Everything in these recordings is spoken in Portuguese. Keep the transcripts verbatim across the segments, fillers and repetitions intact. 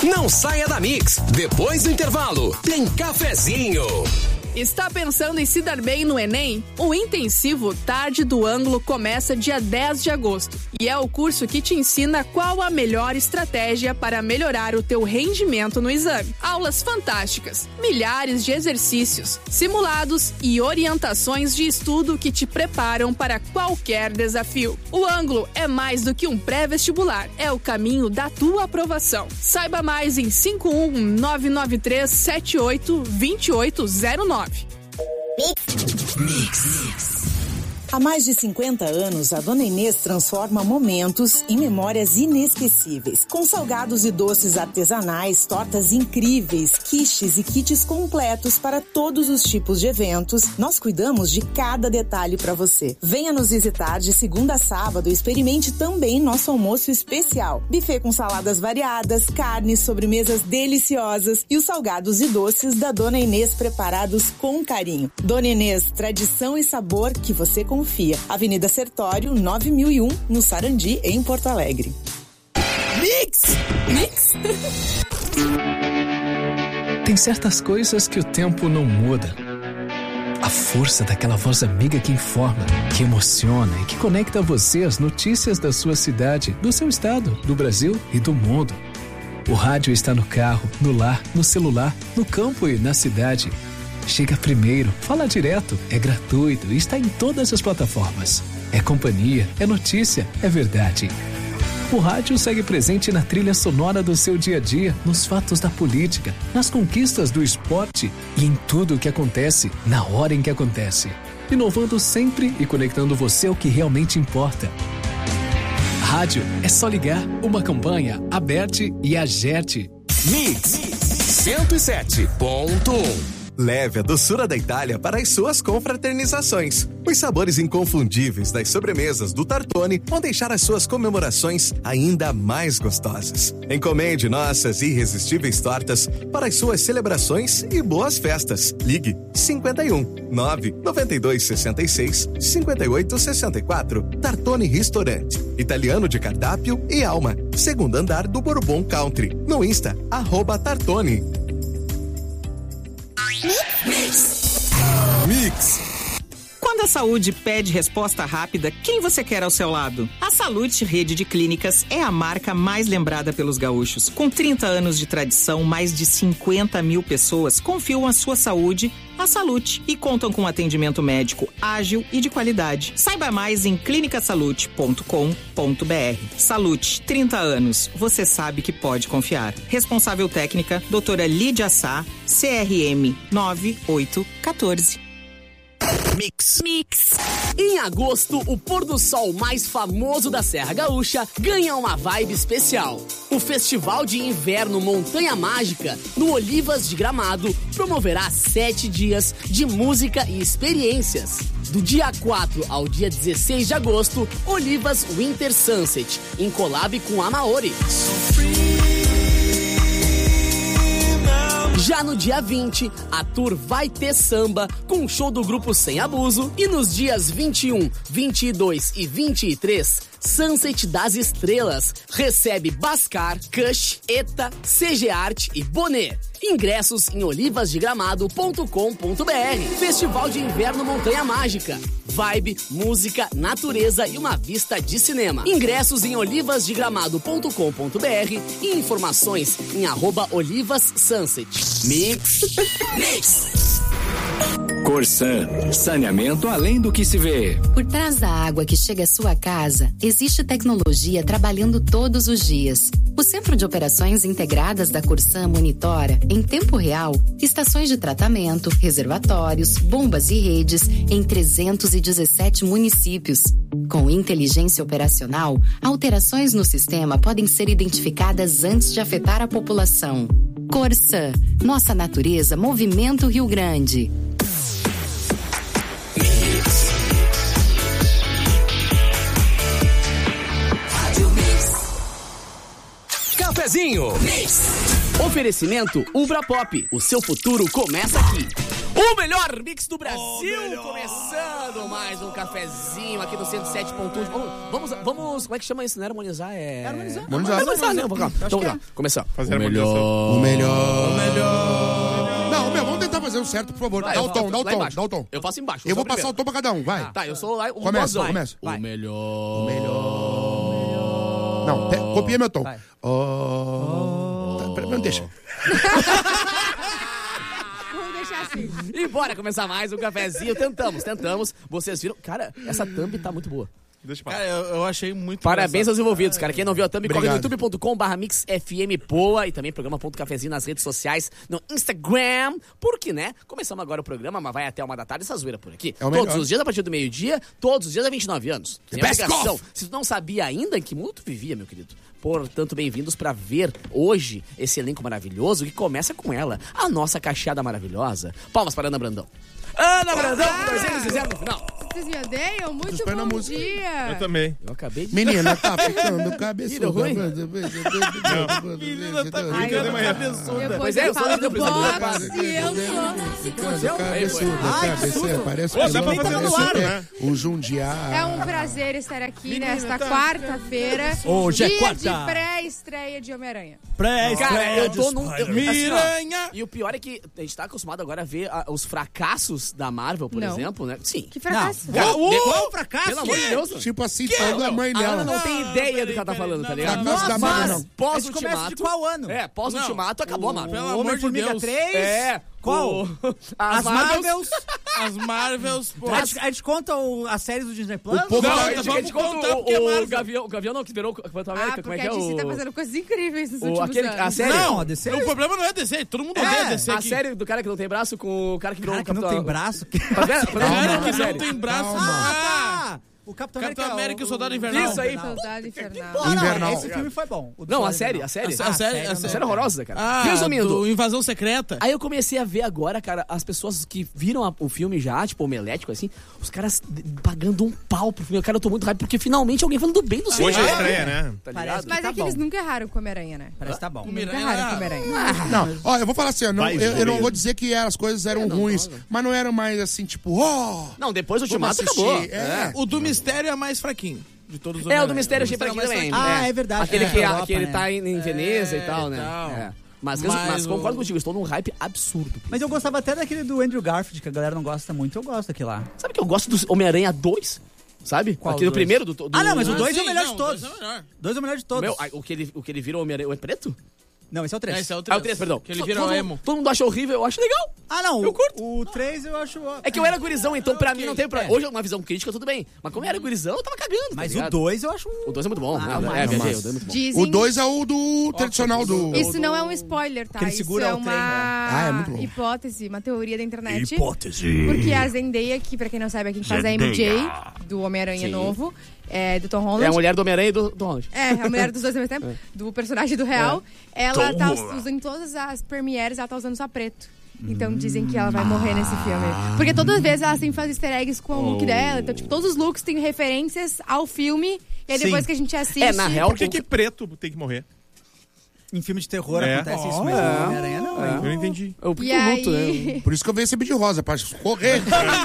Não saia da Mix. Depois do intervalo, tem cafezinho. Está pensando em se dar bem no Enem? O intensivo Tarde do Ângulo começa dia dez de agosto e é o curso que te ensina qual a melhor estratégia para melhorar o teu rendimento no exame. Aulas fantásticas, milhares de exercícios, simulados e orientações de estudo que te preparam para qualquer desafio. O Ângulo é mais do que um pré-vestibular, é o caminho da tua aprovação. Saiba mais em cinco um nove nove três sete oito dois oito zero nove. Mix. Mix. Há mais de cinquenta anos, a Dona Inês transforma momentos em memórias inesquecíveis. Com salgados e doces artesanais, tortas incríveis, quiches e kits completos para todos os tipos de eventos, nós cuidamos de cada detalhe para você. Venha nos visitar de segunda a sábado e experimente também nosso almoço especial. Buffet com saladas variadas, carnes, sobremesas deliciosas e os salgados e doces da Dona Inês preparados com carinho. Dona Inês, tradição e sabor que você confia. Confia. Avenida Sertório, nove mil e um, no Sarandi, em Porto Alegre. Mix! Mix! Tem certas coisas que o tempo não muda. A força daquela voz amiga que informa, que emociona e que conecta você às notícias da sua cidade, do seu estado, do Brasil e do mundo. O rádio está no carro, no lar, no celular, no campo e na cidade. Chega primeiro, fala direto, é gratuito e está em todas as plataformas. É companhia, é notícia, é verdade. O rádio segue presente na trilha sonora do seu dia a dia, nos fatos da política, nas conquistas do esporte e em tudo o que acontece, na hora em que acontece. Inovando sempre e conectando você ao que realmente importa. Rádio é só ligar, uma campanha, Aberte e Agerte. Mix cento e sete ponto um. Leve a doçura da Itália para as suas confraternizações. Os sabores inconfundíveis das sobremesas do Tartone vão deixar as suas comemorações ainda mais gostosas. Encomende nossas irresistíveis tortas para as suas celebrações e boas festas. Ligue cinquenta e um, nove, noventa e dois, sessenta e seis, cinquenta e oito, sessenta e quatro. Tartone Restaurante. Italiano de cardápio e alma. Segundo andar do Bourbon Country. No Insta, arroba Tartone. Mix. Mix. Quando a saúde pede resposta rápida, quem você quer ao seu lado? A Salute Rede de Clínicas é a marca mais lembrada pelos gaúchos. Com trinta anos de tradição, mais de cinquenta mil pessoas confiam a sua saúde à Salute e contam com atendimento médico ágil e de qualidade. Saiba mais em clinica salute ponto com ponto b r. Salute, trinta anos. Você sabe que pode confiar. Responsável técnica, doutora Lídia Sá, C R M nove oito um quatro. Mix. Mix. Em agosto, o pôr do sol mais famoso da Serra Gaúcha ganha uma vibe especial. O Festival de Inverno Montanha Mágica, no Olivas de Gramado, promoverá sete dias de música e experiências. Do dia quatro ao dia dezesseis de agosto, Olivas Winter Sunset, em collab com a Maori. Já no dia vinte, a tour vai ter samba com o show do grupo Sem Abuso. E nos dias vinte e um, vinte e dois e vinte e três, Sunset das Estrelas recebe Bascar, Kush, Eta, C G Art e Bonet. Ingressos em olivas de gramado ponto com ponto b r. Festival de Inverno Montanha Mágica. Vibe, música, natureza e uma vista de cinema. Ingressos em olivas de gramado ponto com ponto b r e informações em arroba Olivas Sunset. Mix. Mix. Corsan, saneamento além do que se vê. Por trás da água que chega à sua casa, existe tecnologia trabalhando todos os dias. O Centro de Operações Integradas da Corsan monitora, em tempo real, estações de tratamento, reservatórios, bombas e redes em trezentos e dezessete municípios. Com inteligência operacional, alterações no sistema podem ser identificadas antes de afetar a população. Corsan, nossa natureza movimenta o Rio Grande. Cafezinho. Mix. Oferecimento Ubra Pop. O seu futuro começa aqui. O melhor mix do Brasil, começando mais um cafezinho aqui no cento e sete ponto um. Vamos, vamos, vamos, como é que chama isso? Não era harmonizar? É... harmonizar. Harmonizar, harmonizar, né? Vamos lá, então vamos lá, começar. Fazer o melhor. O melhor. O melhor. Não, meu, vamos tentar fazer o certo, por favor. Vai, dá o tom, dá o tom, dá o tom. Eu faço embaixo. Eu vou passar o tom pra cada um, vai. Tá, eu sou lá o Começa, começa. O melhor. O melhor. Não, te, copia meu tom. Oh. Tá, pera, não deixa. E bora começar mais um cafezinho. Tentamos, tentamos. Vocês viram? Cara, essa thumb tá muito boa. Deixa cara, eu, eu achei muito Parabéns aos envolvidos, cara. Quem não viu a thumb, corre no youtube ponto com barra mix f m poa e também programa.cafezinho nas redes sociais, no Instagram. Porque, né? Começamos agora o programa, mas vai até uma da tarde essa zoeira por aqui. É todos os dias a partir do meio-dia, todos os dias há vinte e nove anos. Tem Best obrigação. Se tu não sabia ainda em que mundo tu vivia, meu querido. Portanto, bem-vindos pra ver hoje esse elenco maravilhoso que começa com ela, a nossa cacheada maravilhosa. Palmas para Ana Brandão. Ana Brandão, com dois N's e zero no final. Vocês me odeiam? Muito Tô bom música. dia. Eu também. Eu acabei de... Menina tá ficando cabeçuda. ruim? Menina tá Ai, ficando eu- cabeçuda. Pois é, eu sou falo do do boxe, eu sou... Ficando cabeçuda, cabeça, parece Ô, dá pra que fazer no parece ar, que é né? o Jundiá. É um prazer estar aqui Menina, nesta tá- quarta-feira. Hoje é dia quarta. de pré-estreia de Homem-Aranha. Cara, eu tô num... eu- assim, ó, Miranha. e o pior é que a gente tá acostumado agora a ver a- os fracassos da Marvel, por Não. exemplo, né? Sim. Que fracasso. Cara, Uh! de- Qual fracasso? Pelo amor de Deus. Tipo assim, falando a mãe A Ana dela. não tem Não, ideia do que peraí, ela tá peraí, falando, tá não. ligado? Fracasso da Marvel, Mas não. A gente pós-ultimato... começa de qual ano? É, pós-ultimato acabou a Marvel. Pelo O amor de Homem-Formiga Deus. três? É. Qual? o- As Marvels? As Marvels, pô. A gente, a gente conta o, as séries do Disney Plus? O povo Não, tá- a gente, a vamos gente conta contar o, porque é o, Marvel. Gavião, o Gavião não, que virou o Capitão América, Ah, como é porque que é a D C tá o... fazendo coisas incríveis nos o- últimos aquele- anos. a série- Não, a D C? o problema não é D C, todo mundo É, odeia D C A aqui. série do cara que não tem braço com o cara que virou Cara, o que não Capitão... tem braço. Que... Tá vendo? Tá vendo? Cara Que que não série? tem braço. Ah, tá. O Capitão, Capitão América, América e o Soldado Invernal. Isso aí. Saudade infernal. Ah, não, Invernal. esse filme foi bom. O do Não, a Soldado série, Invernal. a série. A sé- Ah, a série- série a não. A série- série horrorosa, cara. Ah, Resumindo, do Invasão Secreta. aí eu comecei a ver agora, cara, as pessoas que viram a- o filme já, tipo, homelético, assim, os caras d- pagando um pau pro filme. Cara, eu tô muito hype, porque finalmente alguém falando bem do filme. Hoje é estreia, né? Tá Parece ligado? Mas tá é que eles bom. nunca erraram com o Homem-Aranha, né? Parece que tá bom. Nunca Miranha- erraram com o Homem-Aranha. Não, ó, eu vou falar assim, ó, não, Vai, eu, eu não beleza. vou dizer que as coisas eram ruins, mas não eram mais assim, tipo, ó... Não, depois do Vamos Ultimato assistir, acabou. é. O do Mistério é mais fraquinho de todos os É, o do Homem-Aranha. Mistério eu achei Mistério fraquinho é mais também. fraquinho. Ah, né? é verdade. Aquele É, que, Europa, que ele né? tá em, em Veneza É, e tal, né? e tal. É. Mas, Mas mas, o- concordo contigo, estou num hype absurdo. Mas eu gostava até daquele do Andrew Garfield, que a galera não gosta muito. Eu gosto daquele lá. Sabe que eu gosto do Homem-Aranha dois? Sabe? Qual Aquele dois? primeiro do, do... Ah, não, mas o Ah, dois é sim, o melhor não, de todos. dois é o melhor. Dois é o melhor de todos. Meu, a- o que ele, o que ele vira o Homem-Aranha... O preto? Não, esse é o três. Esse é o Ah, o três. três, perdão. Que ele To- vira todo, o emo. todo mundo acha horrível, eu acho legal. Ah, não. Eu o- curto. O três eu acho... É que eu era gurizão, então pra mim não tem problema. É. Hoje é uma visão crítica, tudo bem. Mas como eu era gurizão, eu tava cagando. tá Mas o ligado? dois eu acho... O dois é muito bom. Ah, né? mas- É, viajei, mas- o dois é muito bom. Dizem... O dois é o do tradicional do... Isso não é um spoiler, tá? Que ele Isso segura é o trem, uma né? Ah, é muito bom. hipótese, uma teoria da internet. Hipótese. Porque a Zendaya, que pra quem não sabe é quem faz a M J do Homem-Aranha Sim. novo, é, do Tom Holland. É a mulher do Homem-Aranha e do, do Holland. É, a mulher dos dois ao mesmo tempo, do personagem do real. Ela tá usando em todas as premieres, ela tá usando só preto. Então dizem que ela vai morrer nesse filme. Porque todas as vezes ela sempre faz easter eggs com o look dela. Então, tipo, todos os looks têm referências ao filme. E aí Sim. depois que a gente assiste... É, na real, Por que, que preto tem que morrer? Em filme de terror É. acontece isso Oh, mesmo. é. No Homem-Aranha não, hein? Eu não entendi. Eu E fico luto, né? aí... Por isso que eu venho sempre de rosa, pra correr.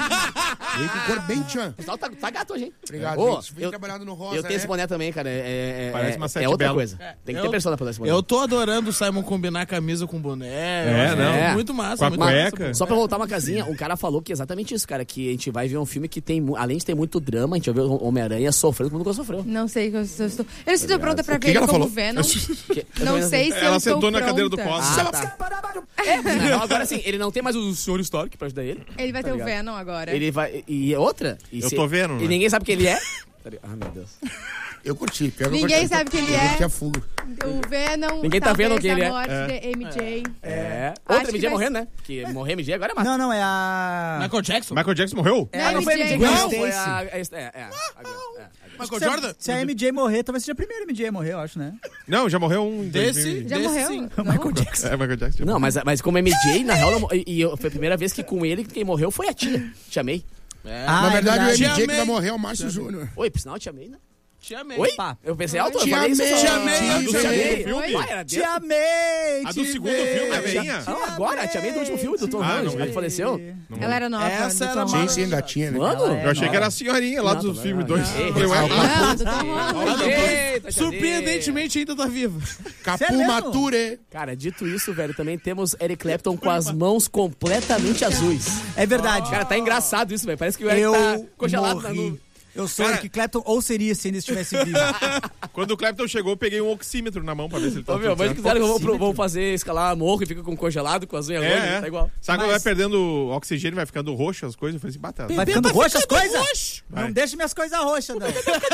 Vem com cor bem tchan. O pessoal tá, tá gato hoje, hein? Obrigado, Ô, gente. Vem eu- trabalhando no rosa. Eu tenho é. esse boné também, cara. É, é, Parece é, uma é sete outra belo. coisa. Tem que ter eu- persona pra dar esse boné. Eu tô adorando o Simon combinar camisa com boné. É, Eu não. acho É. Muito massa. Com a muito cueca. massa, Só pra voltar uma casinha, um cara falou que é exatamente isso, cara. Que a gente vai ver um filme que tem, mu- além de ter muito drama, a gente vai ver o Homem-Aranha sofrendo como nunca sofreu. Não sei, eu estou... Eu não estou pronta pra O que ver que ele ela como falou? Venom. Que- eu Não também sei se Ela eu estou sentou na cadeira do pronta. Costa. Ah, tá. É, não, agora sim, ele não tem mais o senhor Stark pra ajudar ele. Ele vai Tá ter o ligado? Venom agora. Ele vai. E outra? E Eu tô vendo, E né? ninguém sabe quem ele é? Tá ligado? Ah, meu Deus. Eu curti. pior que eu Ninguém curti. sabe quem ele Eu é. curti a fuga. O Venom, Ninguém tá talvez vendo quem ele é. a morte de M J. É. Acho Outra que M J vai morrendo, né? Porque morrer M J agora é massa. Não, não, é a... Michael Jackson? Michael Jackson morreu? É, Não, não foi a M J. M J. Não, Gwen foi Stacy. a. É, é, é. a- Michael Se a- Jordan? Se a M J morrer, talvez seja a primeira M J a morrer, eu acho, né? Não, já morreu um. em Desse- dois mil e- Já Desse morreu? sim. Não? Michael Jackson. É, Michael Jackson. Não, mas, mas como M J, na real, não- e, e eu- foi a primeira vez que com ele quem morreu foi a tia. Te amei. É. Ah, Na é verdade, o verdade. M J que Te vai amei. morrer é o Márcio Júnior. Oi, por sinal, te amei, né? Te amei. Oi? Pá. Eu pensei alto, eu Te falei isso amei, só. te amei, A do te segundo amei. filme? Vai, era Te dentro. amei! A do te segundo ver. filme, a velhinha? Não, agora, te amei do último filme do Tom Ah, Hanks, não a vi. que faleceu. Ela era nova. Essa do era Tom Sim, Hanks. sim, gatinha, né? Mano? Ela é Eu achei que era a nova. senhorinha lá do Não, filme não, dois. não. Falei, ué, Ah, do Tom Hanks. Eita, te amei. Surpreendentemente ainda tá viva. Capu Sério mesmo? Mature. Cara, dito isso, velho, também temos Eric Clapton com as mãos completamente azuis. É verdade. Cara, tá engraçado isso, velho. Parece que o Eric Eu tá congelado na morri. nuvem. Eu sou Cara- Eric Clapton, ou seria se ainda estivesse vivo. Quando o Clapton chegou, eu peguei um oxímetro na mão pra ver se ele tá Ô, meu, tudo mas certo. quiserem, vamos, pro- vamos fazer escalar morro e fica com congelado, com as unhas É, longas, é. tá igual. Sabe quando Mas- vai perdendo oxigênio, vai ficando roxo as coisas? Eu falei assim, batata. Vai ficando roxo as coisas? roxo. Não Vai. deixa minhas coisas roxas, não.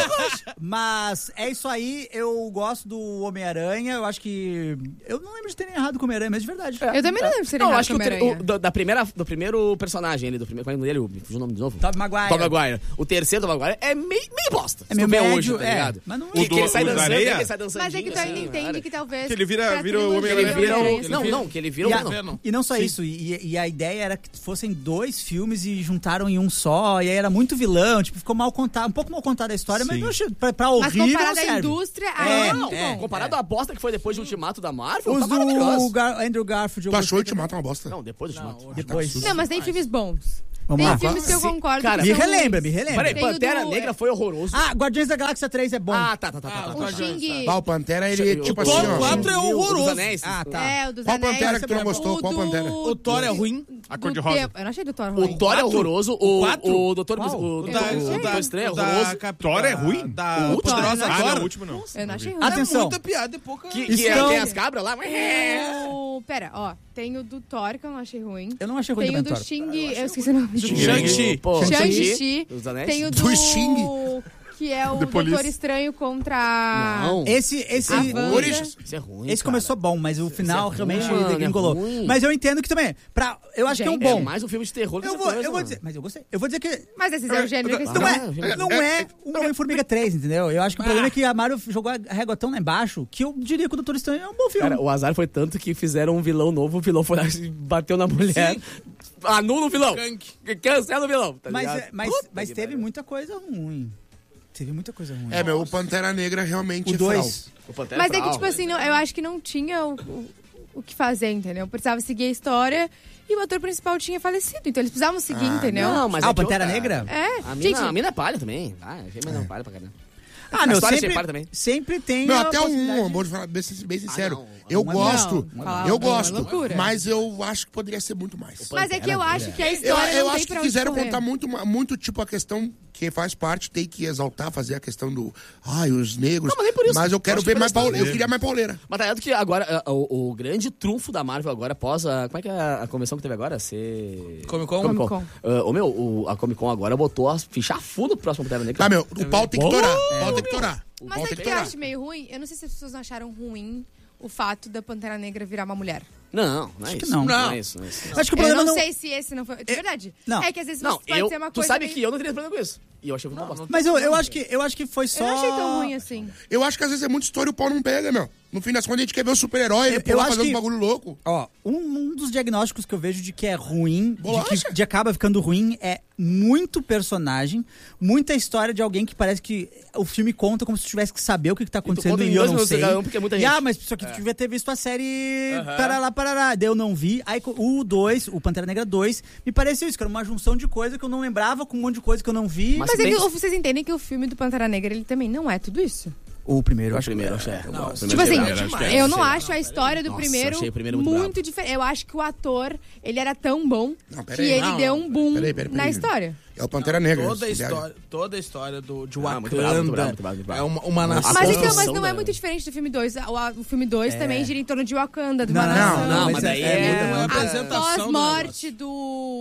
Mas é isso aí, eu gosto do Homem-Aranha, eu acho que... Eu não lembro de ter nem errado com o Homem-Aranha, mas de verdade. Eu também não lembro de ser Não, errado acho que com o, tre- Homem-Aranha. o- do, da primeira, do primeiro personagem ali, do primeiro. Qual é o nome dele? Me fugiu o nome de novo? Tobey Maguire. Tobey Maguire. O terceiro Tobey Maguire é meio, meio bosta. É Se meio tu vê médio, hoje, tá é, ligado? mas não- Que, O que do- ele sai o da dançando, areia? que ele sai dançando. Mas é que tu ainda entende que talvez... Que ele vira- pra vira o trilogia Homem-Aranha. Ele vira Homem-Aranha o... Não, seja- não, que ele vira E, o... a- Venom. e não só isso, e, e a ideia era que fossem dois filmes e juntaram em um só, e aí era muito vilão, tipo, ficou mal contado, um pouco mal contada a história, mas Sim. não achei, pra, pra Mas horrível comparado não à serve. indústria, É, aí é Não, muito é. bom. comparado à bosta que foi depois do Ultimato da Marvel, Os tá maravilhoso. do Gar Andrew Garfield... eu Tu achou o gostei Ultimato uma bosta? Não, depois do Ultimato. Depois. Não, mas tem filmes bons. Vamos Tem lá. filmes que eu Sim, concordo cara, que Me são relembra, ruins. me relembra. Peraí, Tem o Pantera do- Negra foi horroroso. Ah, Guardiões da Galáxia três é bom. Ah, tá, tá, tá. tá, tá, O tá. Xing... Bah, o Pantera, ele, O tipo Thor assim, ó. quatro é O dos horroroso. Anéis. Ah, tá. É, o dos Qual Anéis. Pantera que tu não gostou? O Qual do- Pantera? O Thor é ruim. A do cor-de-rosa. tempo. Eu não achei do Thor O ruim. Thor é quatro? horroroso. O O, quatro? o Doutor... Qual? O, o, O o, da- o Doutor Estranho é o da horroroso. Cap- Thor é da- ruim? Da O último? Poderosa Ah, Ah, não, Thor. o último não. Eu não achei ruim. Atenção. É muita piada e pouca... Que, que Estão- tem as cabras lá. O... Pera, ó. Tem o do Thor, que eu não achei ruim. Eu não achei ruim Tem o também, do Thor. Xing... Eu esqueci o nome. Shang-Chi. Pô, Shang-Chi. Dos Anéis. Tem o do... Do Xing. Que é o The Police. Doutor Estranho contra... Não. Esse, esse, A Wanda. Origins. Isso é ruim, esse cara. começou bom, mas o final é realmente ruim, mano, degringolou. é ruim. Mas eu entendo que também, pra, eu acho que é um Gente, bom. É mais um filme de terror que Eu outra vou, coisa, eu vou mano. dizer, mas eu gostei. Eu vou dizer que Mas esses é o gênero que eles não estão... é, não é um Homem-Formiga três, entendeu? Eu acho que o problema é que a Marvel jogou a régua tão lá embaixo que eu diria que o Doutor Estranho é um bom filme. Cara, o azar foi tanto que fizeram um vilão novo, o vilão foi lá e bateu na mulher. Anula o vilão. Gank. Cancela o vilão, tá mas ligado? é- mas, Puta mas que teve pariu. muita coisa ruim. Teve muita coisa ruim. É, meu, o Pantera Negra realmente O é dois. O Pantera Mas é que, Fral. tipo assim, não, eu acho que não tinha o, o, o que fazer, entendeu? Precisava seguir a história e o ator principal tinha falecido. Então eles precisavam seguir, Ah, entendeu? Não, mas Ah, é o que Pantera outra- Negra? É, A gente, mina, a mina é palha também. Ah, achei a mina é palha pra caramba. Ah, meu, história sempre, separa também. sempre tem Meu, a até o possibilidade- um, vou falar bem, bem sincero. não, eu um é gosto, não, falar eu um é gosto, loucura. mas eu acho que poderia ser muito mais. Mas é que eu acho que a Eu, história eu não acho tem que pra onde quiseram correr. contar muito, muito, tipo, a questão que faz parte, tem que exaltar, fazer a questão do. Ai, os negros. Não, mas nem por isso. Mas eu quero Eu acho ver que mais pela pauleira. história Eu queria mais pauleira. Mas tá ligado que agora, ah, o, o grande trunfo da Marvel agora, após a... Como é que é a, a convenção que teve agora? Ser... Comic Con? Comic Con. Comic Ah, ô, meu, o, a Comic Con agora botou a ficha full pro próximo Pantera Negra. Tá, meu, o pau tem que bom. torar. O pau tem que torar. O Mas pau é tem que que eu torar. acho meio ruim. Eu não sei se as pessoas não acharam ruim o fato da Pantera Negra virar uma mulher. Não, não é Acho que isso. não. Não, Não. é isso, não é isso. Acho que o Eu problema não, não... sei se esse não foi... De verdade. não. É que às vezes Não, pode eu, ser uma tu coisa sabe meio- que eu não teria problema com isso. E eu achei que foi uma bosta. Mas eu, eu, acho que, eu acho que foi só... Eu não achei tão ruim assim. Eu acho que às vezes é muito história e o pau não pega, meu. No fim das contas, a gente quer ver o super-herói, ele Eu- eu pular acho fazer uns que- bagulho louco. Ó, um, um dos diagnósticos que eu vejo de que é ruim, de Bolacha? que de acaba ficando ruim, é muito personagem, muita história de alguém que parece que o filme conta como se tu tivesse que saber o que, que tá acontecendo conta em e eu dois não minutos sei. cada um, porque é muita E, gente. ah, mas só que tu devia ter visto a série Parará, Parará. Daí eu não vi. Aí co- o dois, o Pantera Negra dois, me pareceu isso, que era uma junção de coisa que eu não lembrava com um monte de coisa que eu não vi. Mas Mas é tem- que o- vocês entendem que o filme do Pantera Negra, ele também não é tudo isso. O primeiro, eu O acho primeiro, que acho que é. Não, O Tipo primeiro assim, é demais. eu não Sei lá. acho a história do Nossa, primeiro, achei o primeiro muito muito, brabo. diferente. Eu acho que o ator, ele era tão bom Não, que peraí. ele Não, deu um boom peraí, peraí, na peraí. história. É o Pantera Negra. Toda a esse viagem. história, toda a história do, de Ah, Wakanda muito bravo, muito bravo, muito bravo, muito bravo. é uma, uma A nação. Mas, então, mas construção não é da- muito diferente do filme dois. O, a- o filme dois também gira em torno de Wakanda, de Não, uma não, nação. Não, mas mas é- daí é é... muita- uma A apresentação do pós-morte do...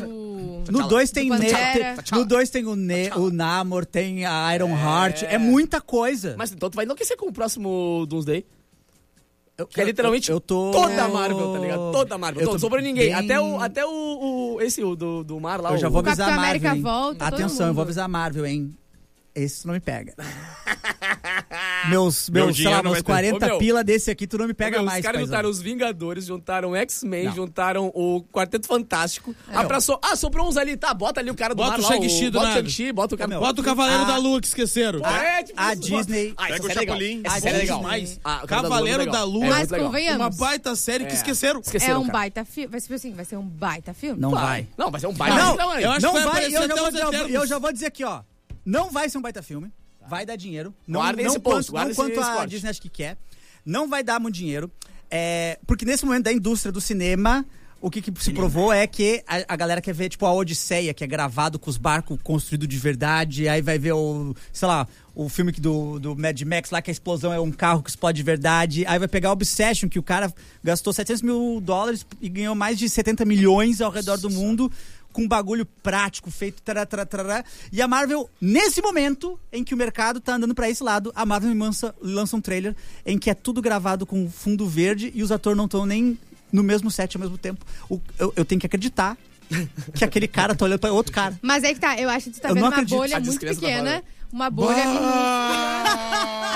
do... No dois tem, do ne Pantera. tem- no dois tem o, ne o Namor, tem a Iron Heart, é muita coisa. Mas então tu vai enlouquecer com o próximo Doomsday. Eu- Que é literalmente eu, eu tô... toda a Marvel, tá ligado? Toda a Marvel. Eu Não tô sobrou ninguém. bem- Até o... Até o, o esse, o do, do mar lá. Eu já o- vou O avisar a Capitão Marvel, América hein? volta, todo Atenção, eu vou mundo. avisar a Marvel, hein? Esse não me pega. meus, Meu meus sei lá, dinheiro meus vai ter. quarenta Ô, meu. pila desse aqui, tu não me pega Meu, mais, os caras paizão. juntaram os Vingadores, juntaram o X-Men, Não. juntaram o Quarteto Fantástico. Abraçou. Ah, sobrou uns ali. Tá, bota ali o cara do Bota mar o lá. Shang-Chi do Bota o nada. Shang-Chi, bota o cara. Meu, Bota o Cavaleiro a- da Lua que esqueceram. Pô, é, tipo A isso, Disney... Ah, essa Pega o série é legal. Chapolin. Essa A série é legal. demais. Ah, o Cavaleiro é da legal. Lua. É, Mas muito legal. convenhamos. Uma baita série que É. esqueceram. Esqueceram, É um cara. baita filme. Vai ser assim, vai ser um baita filme? Não vai. Não, vai ser um baita. Não, Não, eu acho não que vai vai, aparecer eu já, até vou os dizer, Eternos. eu já vou dizer aqui, ó. Não vai ser um baita filme. Vai dar dinheiro. Não, Guardem não esse quanto, post, guardem não quanto esse a corte. Disney acha que quer. Não vai dar muito dinheiro. É, porque nesse momento da indústria do cinema, o que, que se provou é que a, a galera quer ver, tipo, a Odisseia, que é gravado com os barcos construídos de verdade. Aí vai ver o, sei lá, o filme que do, do Mad Max lá, que a explosão é um carro que explode de verdade. Aí vai pegar Obsession, que o cara gastou setecentos mil dólares e ganhou mais de setenta milhões ao redor do mundo, com um bagulho prático, feito tará, tará, tará. E a Marvel, nesse momento em que o mercado tá andando pra esse lado, a Marvel lança, lança um trailer em que é tudo gravado com fundo verde e os atores não estão nem no mesmo set ao mesmo tempo. O, eu, eu tenho que acreditar que aquele cara tá olhando pra outro cara. Mas é que tá, eu acho que tu tá Eu vendo não uma acredito. bolha A muito descrença da pequena. Marvel. Uma bolha minúscula.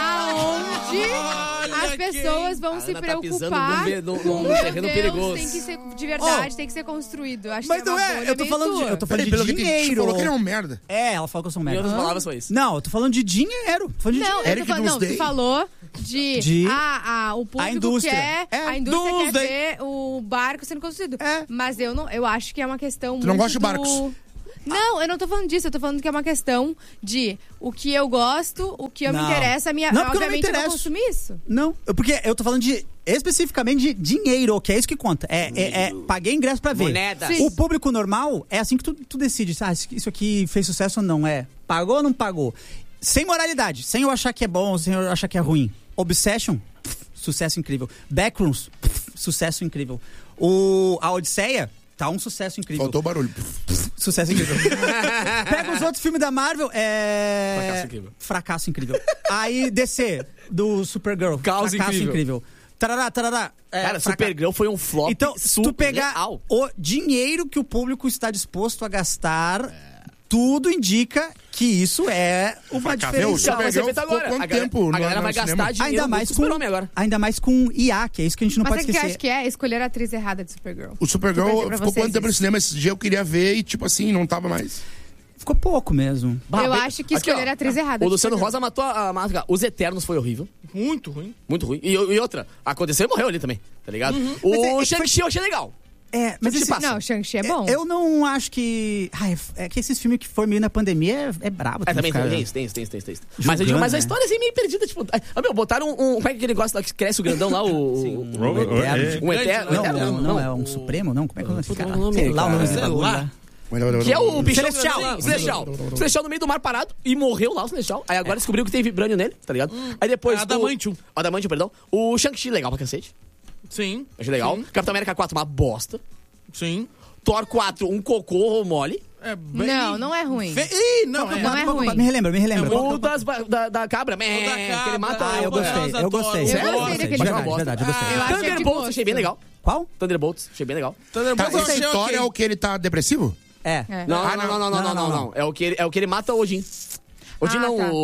Aonde as pessoas vão A se Ana tá pisando preocupar. num be- num- num Meu terreno Deus, perigoso. tem que ser de verdade, Oh. tem que ser construído. Acho Mas que é não uma é, bolha eu tô meio falando de, tua. eu tô falando Peraí, de pelo que te dinheiro. falou que ele é um merda. É, ela falou que eu sou um Em merda. outras palavras foi isso. Não, eu tô falando de dinheiro. Tô falando de Não, dinheiro. eu Eric tô falando, não, tu Doomsday. falou de, De- ah, ah, o público A indústria. quer, É, a indústria Doomsday. quer ver o barco sendo construído. É. Mas eu não, eu acho que é uma questão Tu não muito gosta de barcos? do... Não, eu não tô falando disso, eu tô falando que é uma questão de o que eu gosto, o que eu Não. me interessa, a minha, Não, porque eu não me obviamente eu vou interesso. consumir isso. Não, eu- porque eu tô falando de especificamente de dinheiro, que é isso que conta. É, é, é paguei ingresso pra ver. Monedas. Sim. O público normal é assim que tu, tu decide. Ah, isso aqui fez sucesso ou não? É, pagou ou não pagou? Sem moralidade, sem eu achar que é bom, sem eu achar que é ruim. Obsession, pff, sucesso incrível. Backrooms, pff, sucesso incrível. O, a Odisseia, tá um sucesso incrível. Faltou o barulho. Sucesso incrível. Pega os outros filmes da Marvel, é... Fracasso incrível. Fracasso incrível. Aí, D C, do Supergirl. Caos Fracasso incrível. incrível. Tarará, tarará. É, Cara, fraca- Supergirl foi um flop Então, se tu pegar o dinheiro que o público está disposto a gastar, tudo indica que isso é uma Fracasso. Meu, diferença. Vai ser Supergirl feito ficou agora. quanto a galera, tempo a no- galera no vai cinema? gastar dinheiro Ainda mais, com com, Super-Homem agora. ainda mais com I A, que é isso que a gente não Mas pode é que eu esquecer. acho que é escolher a atriz errada de Supergirl. O Supergirl Vou dizer pra ficou vocês quanto tempo no isso. cinema? Esse dia eu queria ver e, tipo assim, não tava mais. Ficou pouco mesmo. Bah, Eu bem- acho que Aqui, escolher ó, a atriz errada O de Luciano Supergirl. Rosa matou a máscara. Os Eternos foi horrível. Muito ruim. Muito ruim. E, e outra, aconteceu e morreu ali também, tá ligado? Mas é- O é- Shang-Chi eu achei legal. É, mas Shang-Chi esse, passa. Não, Shang-Chi é bom. Eu não acho que. Ai, é que esses filmes que foram meio na pandemia é, é brabo. É, também ficar- tem isso, tem isso, tem isso, tem isso. Tem isso. Mas, eu digo, Julgando, mas a né? história assim meio perdida, tipo. Ah, meu, botaram um. Como é que ele gosta que cresce o grandão lá? O. Sim, o- um Robert- eterno. é. Um eterno. Não, um eterno, não, não, é um supremo, não? Como é que é o nome desse Puta, cara? o nome, Sei lá o nome cara. desse Sei bagulho lá. lá. Que é o bichão Celestial. grandão, Celestial. O Celestial no meio do mar parado e morreu lá, o Celestial. Aí agora descobriu que tem vibrânio nele, tá ligado? Aí depois. Adamantium. O, Adamantium, perdão. O Shang-Chi, legal pra cacete. Sim. Achei legal. Sim. Capitão América quatro, uma bosta. Sim. Thor quatro, um cocô mole. É bem... Não, não é ruim. Fe... Ih, não, é. Não é ruim. Me relembra, me relembra. O das, da, da cabra, meh, O da que cabra. ele mata. Ah, eu o- gostei, eu gostei. Eu Sério? gostei daquele de Mas é uma verdade, bosta. verdade, eu gostei. Eu achei de Thunderbolts, gosto. achei bem legal. Qual? Thunderbolts, achei bem legal. Tá, Thunderbolts eu essa achei história ok. é o que ele tá depressivo? É. É. Não, Ah, não, não, não, não, não, não, não. É o que ele, é o que ele mata o Odin. Odin Ah, não, tá.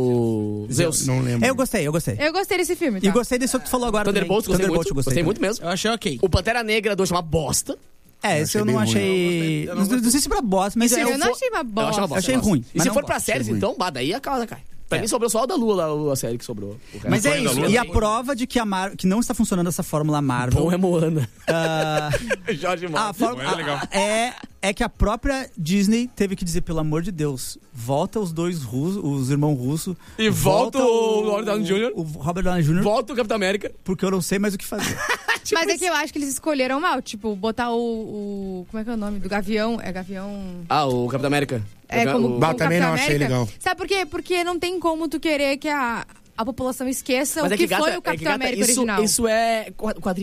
o Zeus. Não lembro. Eu gostei, eu gostei. Eu gostei desse filme, tá? E gostei desse outro que tu falou agora. Thunderbolts, também. gostei muito. Thunderbolt, Gostei muito também. mesmo. Eu achei ok. O Pantera Negra dois uma bosta. É, esse eu não achei bem achei. Eu Não, não não sei se pra bosta, mas E se é Eu um- não achei uma Eu bosta. achei uma bosta. Achei eu gosto. ruim, E mas se não for pra gosto, séries, achei ruim. então, bah, daí a casa cai. Pra É. mim sobrou só o da Lua, lá, a série que sobrou. O resto Mas é Sonho da isso. Lua. E a prova de que a Mar... que não está funcionando essa fórmula Marvel. Bom é Moana. ah, Jorge a Moana. fórmula Moana é legal. é é que a própria Disney teve que dizer, pelo amor de Deus, volta os dois russos, os irmãos russos. E volta o Robert Downey Júnior O Robert Downey Júnior, Volta o Capitão América. porque eu não sei mais o que fazer. Mas é que eu acho que eles escolheram mal. Tipo, botar o, o... Como é que é o nome? Do Gavião. É Gavião... Ah, o Capitão América. É, O- como, o- como Bah, também Capitão não achei América. legal. Sabe por quê? Porque não tem como tu querer que a, a população esqueça Mas o é que, que, gata, foi o é que, Capitão gata, América isso, original. isso é... O quadrinho é isso.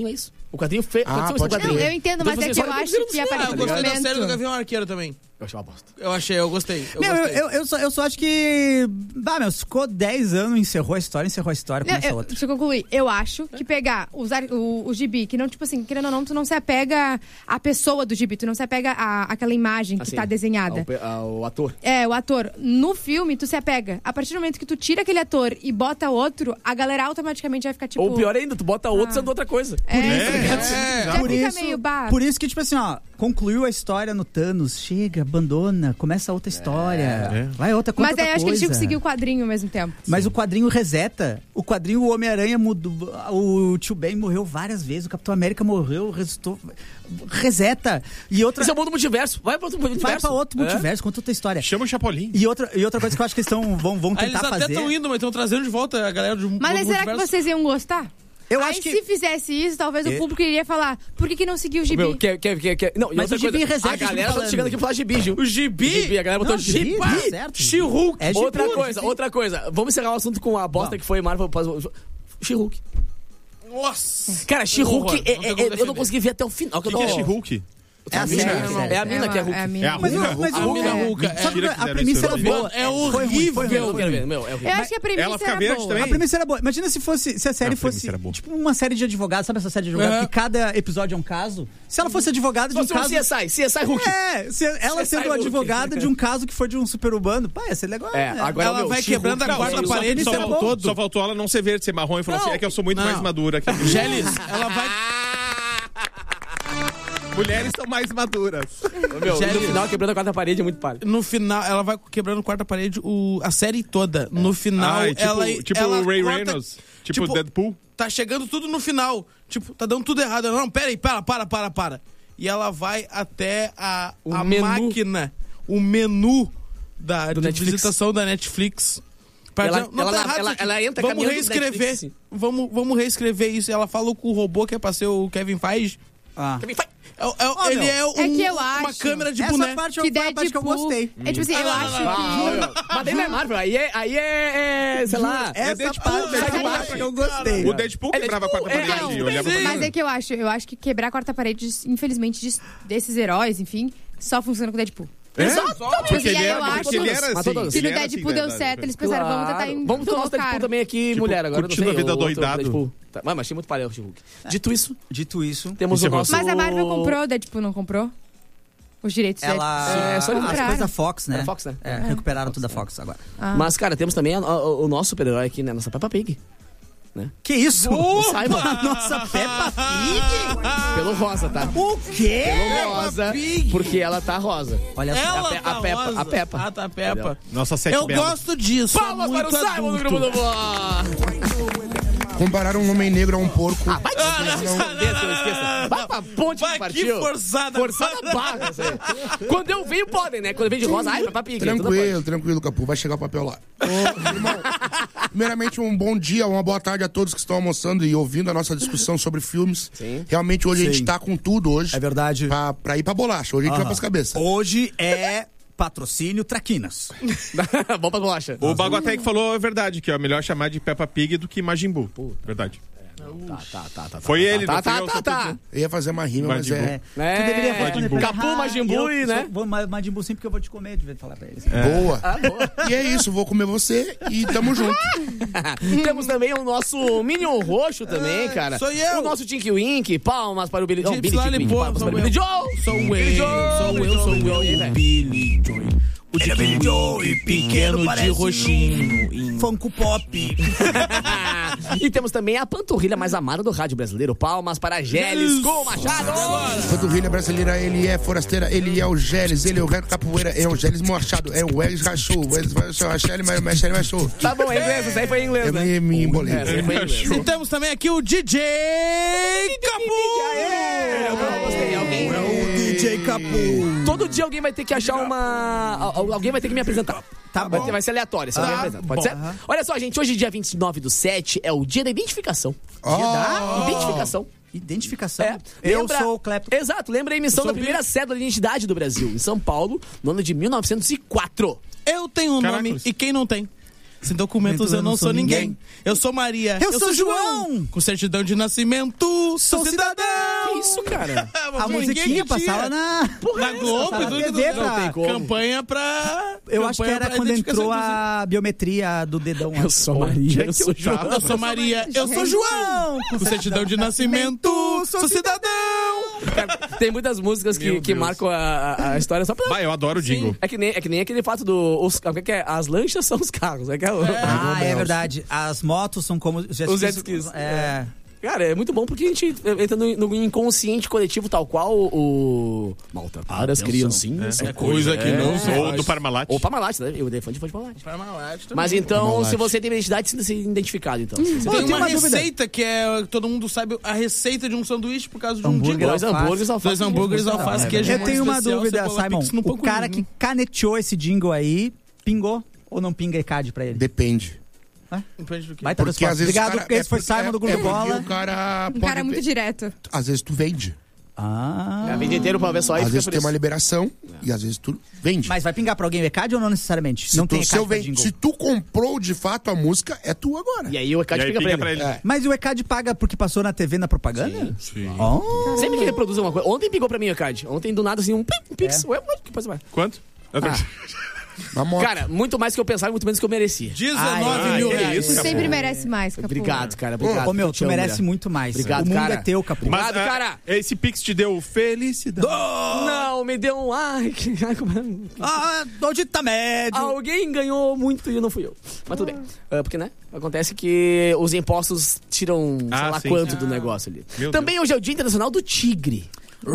O quadrinho feio. Ah, pode ser Não, eu entendo, mas é que eu acho que a Ah, partir eu do gostei da série do momento... Gavião Arqueiro também. Eu achei uma bosta. Eu achei, eu gostei. Eu Meu, eu, gostei. eu, eu, só, eu só acho que. Bah, meu, ficou dez anos, encerrou a história, encerrou a história, Não, começa eu, outra. deixa eu concluir. Eu acho que pegar usar o, o gibi, que não, tipo assim, querendo ou não, tu não se apega à pessoa do gibi, tu não se apega à, àquela imagem que Assim, tá desenhada. Ao, pe- ao ator. É, o ator. No filme, tu se apega. A partir do momento que tu tira aquele ator e bota outro, a galera automaticamente vai ficar tipo. Ou pior ainda, tu bota outro sendo outra coisa. É, É, já Por fica isso, meio bar. por isso que, tipo assim, ó, concluiu a história no Thanos, chega, abandona, começa outra história. Vai outra coisa. Mas aí eu acho que eles tinham que seguir o quadrinho ao mesmo tempo. Mas o quadrinho reseta. O quadrinho, o Homem-Aranha mudou. O Tio Ben morreu várias vezes. O Capitão América morreu, ressuscitou. Reseta. E outra. Esse é o mundo multiverso. Vai pra outro multiverso. Vai pra outro multiverso, conta outra história. Chama o Chapolin. E outra, e outra coisa que eu acho que eles tão, vão, vão Aí eles tentar até fazer. estão indo, mas estão trazendo de volta a galera de um Mas aí, será que multiverso. vocês iam gostar? Eu aí acho que. se fizesse isso, talvez o Eu- público iria falar, por que, que não seguiu o gibi? Meu, quer, quer, quer, quer. Não, e Mas outra o gibi coisa, reseta, a eu tô galera tá falando. chegando aqui pra falar gibi, Gil. O gibi? Gibi, a galera botou Não, gibi, gibi. tá certo. She-Hulk. É gibi, Outra gibi. coisa, outra coisa. Vamos encerrar o assunto com a bosta que foi Marvel. She-Hulk. Nossa. Cara, She-Hulk, Horror, é- não tem é- como eu não defender. consegui ver até o final. O que, que é She-Hulk? É a mina, série, é, a série. é a mina que é Hulk. É a mina. É a Mas, Hulk. mas A o- mina é- Hulk, é. só que Mentira que a fizeram premissa isso, era eu boa. É Foi ruim, foi horrível. ruim, Eu foi quero ruim. ver, meu, é horrível. Eu acho que a premissa Ela fica era verde boa. também? A premissa era boa. Imagina se fosse, se a série Não, a premissa fosse era boa. tipo uma série de advogados, sabe essa série de advogados? Uhum. Que cada episódio é um caso. Se ela fosse advogada de Só um se um caso. C S I, C S I Hulk. É, se ela C S I sendo Hulk. advogada de um caso que foi de um super-humano. Pá, ia ser legal. É, né? agora Ela meu, vai She-Hulk, quebrando a não, quarta só- parede e Só isso é bom. faltou, só faltou ela não ser verde, ser marrom e falar assim, é que eu sou muito Não. mais madura que a Geles, ela vai... Mulheres são mais maduras. Meu, Geles. no final, quebrando a quarta parede é muito palha. No final, ela vai quebrando quarta parede o, a série toda. No final, Ah, e tipo, ela... tipo ela o Ray corta- Reynolds. Tipo, Deadpool. Tá chegando tudo no final. Tipo, tá dando tudo errado. Ela, não, pera aí, para, para, para, para. E ela vai até a, O a menu. máquina, o menu da Do de Netflix. visitação da Netflix. Pra Ela- dizer, não, ela- tá errado ela- isso aqui. ela entra Vamos caminhando do reescrever. Netflix, assim. Vamos, vamos reescrever isso. E ela falou com o robô que é pra ser o Kevin Feige. Ah. Kevin Feige. É, é- Ó, ele meu, é, um- é que eu uma acho câmera de Essa boneco. parte, Que foi a parte que eu Deadpool- gostei. É tipo assim, eu acho que... Mas daí não é Marvel, aí é, aí é, é sei lá... Essa Deadpool, parte Deadpool, é a parte que eu gostei. O Deadpool É quebrava a quarta Deadpool, é, parede e não, olhava sim. pra Mas é que eu acho, eu acho que quebrar a quarta parede, infelizmente, de- desses heróis, enfim, só funciona com o Deadpool. Exato. Porque ele E aí era, eu acho porque ele que- era Matou assim. todas. Se ele no era Deadpool assim, deu né, certo, da- eles pensaram, vamos tentar Claro. em- Vamos ter o nosso colocar. Deadpool também aqui, Tipo, mulher. Agora não curtindo sei, a vida o outro doidado. Deadpool. Tá, mas achei muito palha o She-Hulk. Dito isso, Dito isso, temos o Encerrou. nosso... Mas a Marvel comprou, o Deadpool não comprou? Os direitos dele. ela. É, só as liberaram. coisas da Fox, né? É Fox, né? É, recuperaram tudo da Fox agora. Mas, cara, temos também a- o, o nosso super-herói aqui, né? Nossa Peppa Pig. Que isso? O Simon. Nossa, Peppa Pig? Pelo rosa, tá? O quê? Pelo rosa, porque ela tá rosa. Olha só. Ela a Pe- tá a Peppa- rosa. a Peppa. Ah, tá a Peppa. Nossa sete Eu belas. gosto disso. Palmas é para o muito Simon do adulto. Grupo do Boa! Compararam um homem negro a um porco. Ah, vai te esquecer, que eu esqueça. Vai pra ponte Vai, que que partiu. forçada. Forçada barra, isso aí. Quando eu venho, podem, né? Quando eu venho de rosa, ai, Peppa Pig. tudo pode. Tranquilo, tranquilo, Capu. Vai chegar o papel lá. Ô, irmão, primeiramente, um bom dia, uma boa tarde a todos que estão almoçando e ouvindo a nossa discussão sobre filmes. Sim. Realmente, hoje a Sim. gente tá com tudo hoje. É verdade. Pra, pra ir pra bolacha. Hoje a gente vai pras cabeças. Hoje é patrocínio Traquinas. Bom pra bolacha. O Baguatec falou a verdade, que é melhor chamar de Peppa Pig do que Majin Buu. Verdade. Tá, tá, tá, tá. Foi ele, tá, não fui tá, eu, tá, só tô tá. dizendo. Eu ia fazer uma rima, mas Majin é... Tu deveria É, responder pra ele. Capu, Ah, Majin eu Buu, e, sou- né? Vou Ma- Majin Buu sim, porque eu vou te comer, devia falar pra eles. Boa. Ah, boa. E é isso, vou comer você e tamo junto. Temos também o nosso Minion Roxo também, cara. sou eu. O nosso Tinky Wink. Palmas para o Billy Joe. Chips Billy Tinky Wink. Lollipop, Palmas sou para o Billy eu. Joe. Sou Billy eu, Joe, sou Billy eu, Joe, sou Billy eu, Joe, o né? Billy Joy. O Billy Joy, pequeno de roxinho. em- Funko Pop. E temos também a panturrilha mais amada do rádio brasileiro. Palmas para Geles com o Machado. Panturrilha brasileira, ele é forasteira, ele é o Gélis, ele é o Reto Capoeira, é o Gélis Machado, é o Elis Rachou, o Elis Rachou, mas o Machado Machou. Tá bom, é inglês. Isso aí foi em inglês, Eu né? me, me embolei. É, isso aí foi em inglês. E temos também aqui o D J Eu Capu. gostei. Alguém... D J Capu. Todo dia alguém vai ter que achar uma... al- Alguém vai ter que me apresentar. Tá Vai, bom. ter- vai ser aleatório, você Tá vai me apresentar. Pode bom. ser? Aham. Olha só, gente. Hoje, dia vinte e nove do sete, é o dia da identificação. Oh. Identificação. Identificação. É. Eu Lembra- sou o Clepto. Exato. Lembra a emissão da primeira cédula de identidade do Brasil, em São Paulo, no ano de mil novecentos e quatro. Eu tenho um nome Caracoles. e quem não tem? Sem documentos eu não sou ninguém. Eu sou Maria. Eu sou João. Com certidão de nascimento, sou cidadão. Que isso, cara? A musiquinha passava na... Na Globo, Passava na tudo, T V tudo. pra- Campanha pra... Eu acho que campanha era pra quando identificação entrou inclusive. a biometria do dedão. Eu sou Maria, eu sou João. Eu sou Maria, eu sou João. Com certidão de nascimento, sou cidadão. Cara, tem muitas músicas que, Meu que Deus. marcam a, a história só pra... Bah, eu adoro o jingle. É que, nem, é que nem aquele fato do... Os, o que que é? As lanchas são os carros. É que é, o- Ah, é verdade. As motos são como os jet Os jet skis. skis. É. Cara, é muito bom porque a gente entra no, no inconsciente coletivo tal qual o... Malta, para as criancinhas. É coisa que não se Ou faz. do Parmalat. Ou Parmalat, né? Eu dei fã de fã de Parmalat. Parmalat também. Mas então, Parmalat. se você tem identidade, sinta-se identificado, então. Se você Tem Tem uma, uma dúvida. receita que é... Todo mundo sabe a receita de um sanduíche por causa de um Hambúrguer, jingle. dois alface. hambúrgueres, alface. Dois hambúrgueres, alface, queijo. Eu tenho uma especial, dúvida, cebola, Simon. pix no pão O com cara vinho. que caneteou esse jingle aí, pingou ou não pinga E C A D pra ele? Depende. Depende do que. Vai estar Porque às vezes Obrigado, o cara, esse foi porque- Simon do é Grupo porque Bola. o cara Um pode cara muito ver- direto. Às vezes tu vende. Ah. A vida inteira pra uma vez só e Às fica vezes por tu tem isso. uma liberação e às vezes tu vende. Mas vai pingar pra alguém o E C A D ou não necessariamente? Se não tu, tem se, eu E C A D pra ven- jingle. se tu comprou de fato a música, é tu agora. E aí o E C A D E aí fica fica pra ele. pra ele. Mas o E C A D paga porque passou na T V na propaganda? Sim. Oh. Sempre que reproduz uma coisa. Ontem pingou pra mim o E C A D. Ontem do nada assim, um, pim, um pix. Ué, mas que coisa mais. Quanto? Eu tô- Ah. Uma moto. Cara, muito mais que eu pensava e muito menos que eu merecia. dezenove Ai, mil que reais. isso, Tu sempre merece mais, Capu. Obrigado, cara. Obrigado. Ô, meu, Te tu amo, merece mulher. muito mais. Obrigado, o mundo cara. é teu, Capu. Obrigado, ah, cara. Esse Pix te deu felicidade. Não, me deu um... Ai, que... ai, como é? Ah, onde tá médio? Alguém ganhou muito e não fui eu. Mas tudo bem. Ah, porque, né? Acontece que os impostos tiram, sei Ah, lá sim. quanto do negócio ali. Meu Também hoje é o Dia Internacional do Tigre.